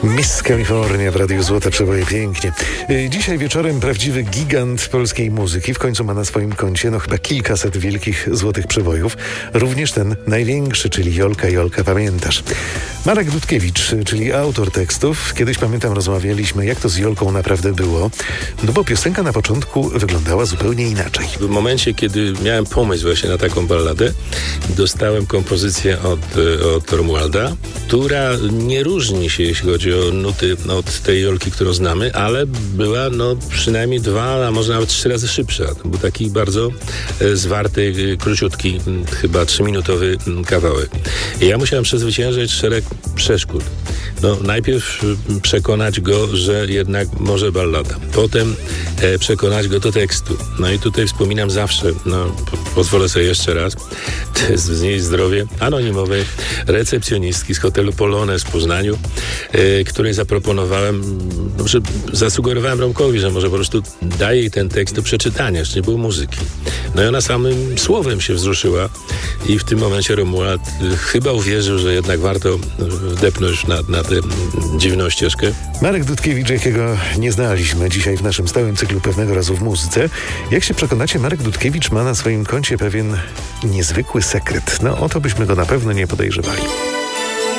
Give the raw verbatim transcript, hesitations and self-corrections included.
Miss California w Radiu Złote Przeboje, pięknie. Dzisiaj wieczorem prawdziwy gigant polskiej muzyki w końcu ma na swoim koncie no chyba kilkaset wielkich złotych przebojów. Również ten największy, czyli Jolka, Jolka, pamiętasz? Marek Dudkiewicz, czyli autor tekstów. Kiedyś, pamiętam, rozmawialiśmy, jak to z Jolką naprawdę było. No bo piosenka na początku wyglądała zupełnie inaczej. W momencie, kiedy miałem pomysł właśnie na taką balladę, dostałem kompozycję od, od Romualda, która nie różni się, jeśli chodzi o nuty od tej Jolki, którą znamy, ale była no przynajmniej dwa, a może nawet trzy razy szybsza. To był taki bardzo e, zwarty, króciutki, chyba trzyminutowy kawałek. I ja musiałem przezwyciężyć szereg przeszkód. No, najpierw przekonać go, że jednak może ballada. Potem e, przekonać go do tekstu. No i tutaj wspominam zawsze, no po, pozwolę sobie jeszcze raz, to jest z niej zdrowie anonimowej recepcjonistki z hotelu Polonez w Poznaniu, e, której zaproponowałem, no, że zasugerowałem Romkowi, że może po prostu daje jej ten tekst do przeczytania, jeszcze nie było muzyki. No i ona samym słowem się wzruszyła i w tym momencie Romuald e, chyba uwierzył, że jednak warto wdepnąć na, na tę dziwną ścieżkę. Marek Dudkiewicz, jakiego nie znaliśmy dzisiaj w naszym stałym cyklu Pewnego razu w muzyce. Jak się przekonacie, Marek Dudkiewicz ma na swoim koncie pewien niezwykły sekret. No o to byśmy go na pewno nie podejrzewali.